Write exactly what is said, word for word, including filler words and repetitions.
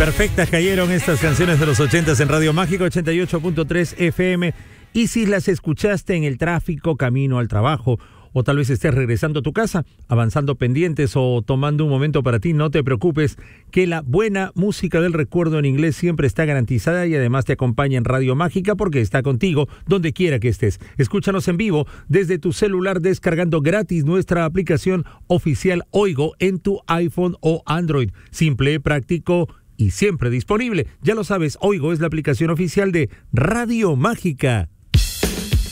Perfectas cayeron estas canciones de los ochentas en Radio Mágica ochenta y ocho punto tres F M. Y si las escuchaste en el tráfico, camino al trabajo, o tal vez estés regresando a tu casa, avanzando pendientes o tomando un momento para ti, no te preocupes, que la buena música del recuerdo en inglés siempre está garantizada y además te acompaña en Radio Mágica porque está contigo donde quiera que estés. Escúchanos en vivo desde tu celular descargando gratis nuestra aplicación oficial Oigo en tu iPhone o Android. Simple, práctico y siempre disponible. Ya lo sabes, Oigo es la aplicación oficial de Radio Mágica.